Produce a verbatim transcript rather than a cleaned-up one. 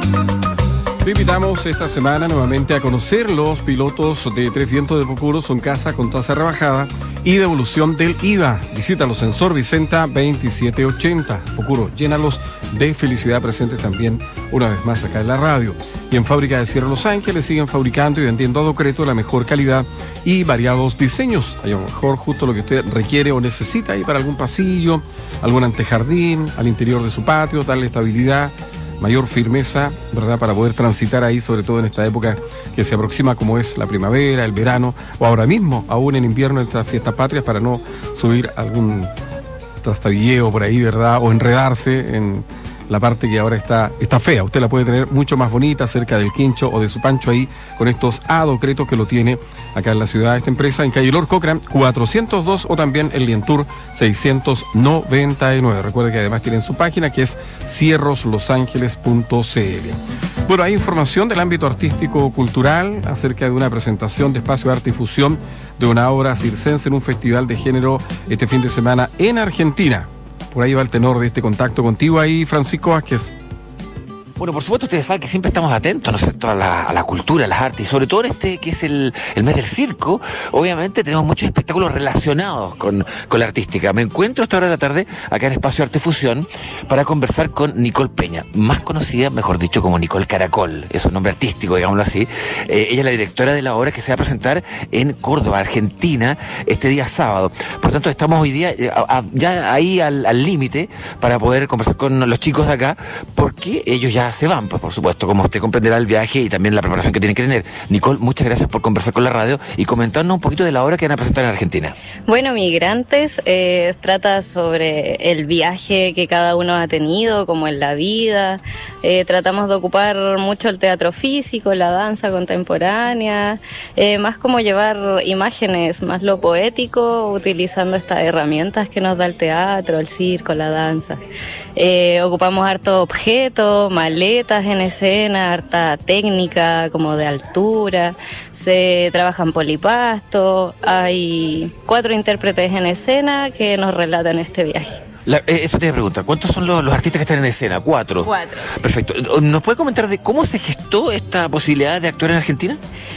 Te invitamos esta semana nuevamente a conocer los pilotos de Tres Vientos de Pucuro, son casa con tasa rebajada y devolución del I V A. Visítalos en Sor Vicenta veintisiete ochenta. Pucuro, llénalos de felicidad, presente también una vez más acá en la radio. Y en Fábrica de Cierre Los Ángeles siguen fabricando y vendiendo a Docreto la mejor calidad y variados diseños. A lo mejor justo lo que usted requiere o necesita ahí para algún pasillo, algún antejardín, al interior de su patio, darle estabilidad, mayor firmeza, ¿verdad? Para poder transitar ahí, sobre todo en esta época que se aproxima, como es la primavera, el verano, o ahora mismo, aún en invierno, en estas fiestas patrias, para no subir algún trastabilleo por ahí, ¿verdad? O enredarse en la parte que ahora está, está fea. Usted la puede tener mucho más bonita cerca del quincho o de su pancho ahí, con estos adocretos que lo tiene acá en la ciudad esta empresa, en calle Lord Cochrane cuatrocientos dos, o también en Lientour seiscientos noventa y nueve. Recuerde que además tienen su página, que es cierros los ángeles punto c l. Bueno, hay información del ámbito artístico-cultural acerca de una presentación de Espacio de Arte y Fusión de una obra circense en un festival de género este fin de semana en Argentina. Por ahí va el tenor de este contacto contigo ahí, Francisco Vázquez. Bueno, por supuesto, ustedes saben que siempre estamos atentos, ¿no es cierto?, a la, a la cultura, a las artes, y sobre todo en este que es el, el mes del circo. Obviamente tenemos muchos espectáculos relacionados con, con la artística. Me encuentro a esta hora de la tarde acá en Espacio Arte Fusión para conversar con Nicole Peña, más conocida, mejor dicho, como Nicole Caracol. Es un nombre artístico, digámoslo así. Eh, ella es la directora de la obra que se va a presentar en Córdoba, Argentina, este día sábado. Por tanto, estamos hoy día eh, a, a, ya ahí al límite para poder conversar con los chicos de acá, porque ellos ya se van, pues por supuesto, como usted comprenderá, el viaje y también la preparación que tienen que tener. Nicole, muchas gracias por conversar con la radio y comentarnos un poquito de la obra que van a presentar en Argentina. Bueno, Migrantes eh, trata sobre el viaje que cada uno ha tenido, como en la vida. Eh, tratamos de ocupar mucho el teatro físico, la danza contemporánea, eh, más como llevar imágenes, más lo poético, utilizando estas herramientas que nos da el teatro, el circo, la danza. Eh, ocupamos harto objeto, maletas en escena, harta técnica como de altura, se trabaja en polipasto, hay cuatro intérpretes en escena que nos relatan este viaje. La, eh, eso te iba a preguntar, ¿cuántos son los, los artistas que están en escena? ¿Cuatro? Cuatro. Perfecto. ¿Nos puede comentar de cómo se gestó esta posibilidad de actuar en Argentina?